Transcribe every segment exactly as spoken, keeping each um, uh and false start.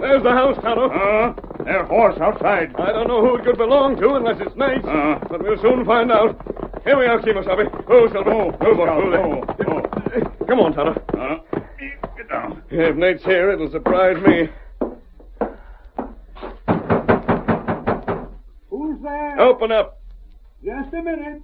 There's the house, Tonto. Uh, their horse outside. I don't know who it could belong to unless it's Nate's. Uh. But we'll soon find out. Here we are, Kemosabe. Oh, Silver. Oh, oh, boy, oh, oh, oh. Come on, Tonto. Uh, get down. If Nate's here, it'll surprise me. Who's there? Open up. Just a minute.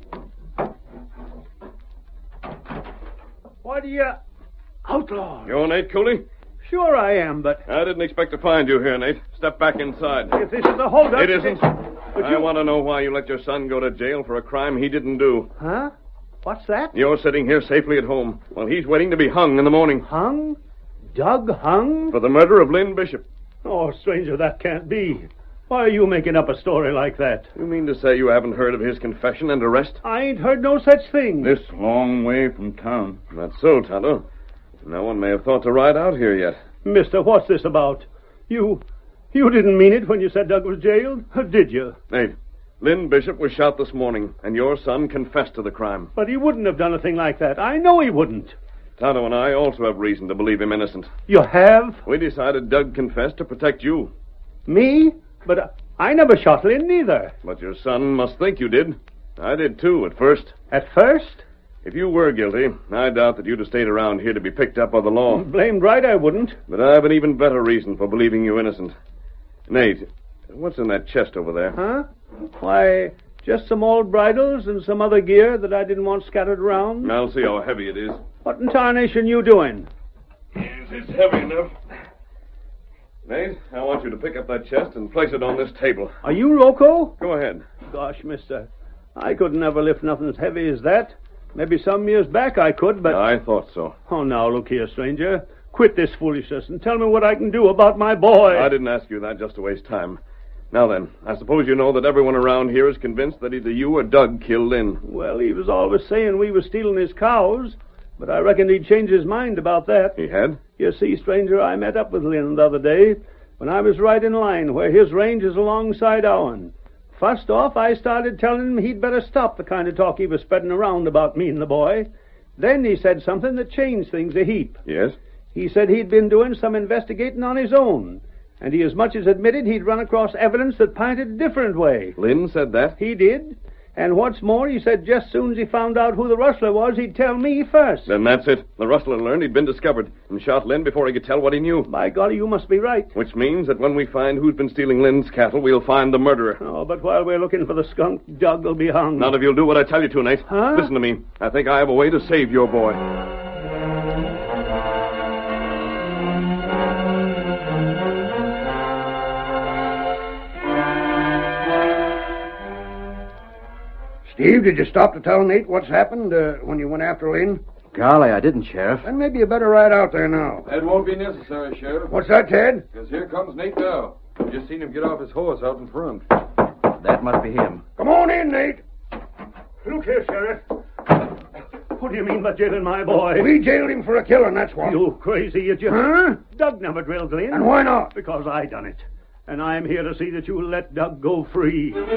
What are you... Outlaw? You're Nate Cooley? Sure I am, but I didn't expect to find you here, Nate. Step back inside. if this is a holdup... It isn't. But I you- want to know why you let your son go to jail for a crime he didn't do. Huh? What's that? You're sitting here safely at home while he's waiting to be hung in the morning Hung? Doug hung? for the murder of Lynn Bishop. Oh, stranger, that can't be. Why are you making up a story like that? You mean to say you haven't heard of his confession and arrest? I ain't heard no such thing. This long way from town. That's so, Tonto. No one may have thought to ride out here yet. Mister, what's this about? You... You didn't mean it when you said Doug was jailed, or did you? Nate, Lynn Bishop was shot this morning, and your son confessed to the crime. But he wouldn't have done a thing like that. I know he wouldn't. Tonto and I also have reason to believe him innocent. You have? We decided Doug confessed to protect you. Me? But uh, I never shot Lynn neither. But your son must think you did. I did too, at first. At first? If you were guilty, I doubt that you'd have stayed around here to be picked up by the law. Blamed right I wouldn't. But I have an even better reason for believing you innocent. Nate, what's in that chest over there? Huh? Why, just some old bridles and some other gear that I didn't want scattered around. I'll see how heavy it is. What in tarnation you doing? Yes, it's heavy enough. Nate, I want you to pick up that chest and place it on this table. Are you loco? Go ahead. Gosh, mister, I could never lift nothing as heavy as that. Maybe some years back I could, but... I thought so. Oh, now, look here, stranger. Quit this foolishness and tell me what I can do about my boy. I didn't ask you that just to waste time. Now then, I suppose you know that everyone around here is convinced that either you or Doug killed Lynn. Well, he was always saying we were stealing his cows, but I reckon he'd changed his mind about that. He had? You see, stranger, I met up with Lynn the other day when I was right in line where his range is alongside ourn. First off, I started telling him he'd better stop the kind of talk he was spreading around about me and the boy. Then he said something that changed things a heap. Yes? He said he'd been doing some investigating on his own, and he as much as admitted he'd run across evidence that pointed a different way. Lynn said that? He did. And what's more, he said just soon as he found out who the rustler was, he'd tell me first. Then that's it. The rustler learned he'd been discovered and shot Lynn before he could tell what he knew. By golly, you must be right. Which means that when we find who's been stealing Lynn's cattle, we'll find the murderer. Oh, but while we're looking for the skunk, Doug will be hung. Not if you'll do what I tell you to, Nate. Huh? Listen to me. I think I have a way to save your boy. Steve, did you stop to tell Nate what's happened uh, when you went after Lynn? Golly, I didn't, Sheriff. Then maybe you better ride out there now. That won't be necessary, Sheriff. What's that, Ted? Because here comes Nate now. I've just seen him get off his horse out in front. That must be him. Come on in, Nate. Look here, Sheriff. What do you mean by jailing my boy? We jailed him for a killing, that's what. You crazy, you just... Huh? Doug never drilled Lynn. And why not? Because I done it. And I'm here to see that you let Doug go free.